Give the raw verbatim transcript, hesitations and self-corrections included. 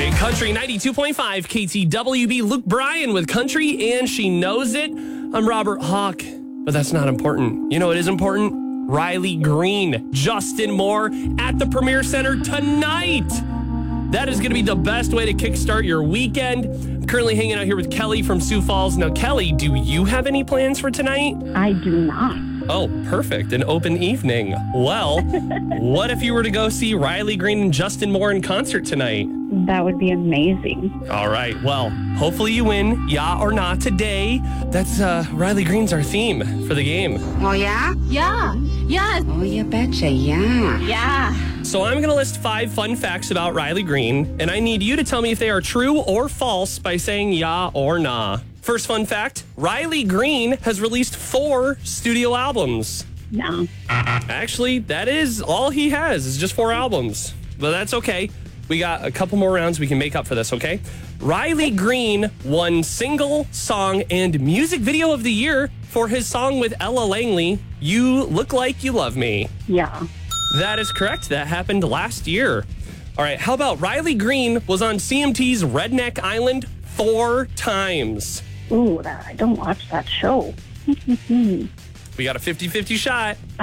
Country ninety-two point five K T W B. Luke Bryan with Country, and she knows it. I'm Robert Hawk, but that's not important. You know what is important? Riley Green, Justin Moore at the Premier Center tonight. That is going to be the best way to kickstart your weekend. I'm currently hanging out here with Kelly from Sioux Falls. Now, Kelly, do you have any plans for tonight? I do not. Oh, perfect. An open evening. Well, what if you were to go see Riley Green and Justin Moore in concert tonight? That would be amazing. All right. Well, hopefully you win. Yeah or nah today. That's uh, Riley Green's our theme for the game. Oh, yeah? Yeah. Yeah. Oh, you betcha, yeah. Yeah. So I'm going to list five fun facts about Riley Green, and I need you to tell me if they are true or false by saying yeah or nah. First fun fact, Riley Green has released four studio albums. No. Actually, that is all he has, is just four albums. But that's okay. We got a couple more rounds we can make up for this, okay? Riley Green won single, song, and music video of the year for his song with Ella Langley, You Look Like You Love Me. Yeah. That is correct. That happened last year. All right, how about Riley Green was on C M T's Redneck Island four times? Ooh, that, I don't watch that show. We got a fifty-fifty shot.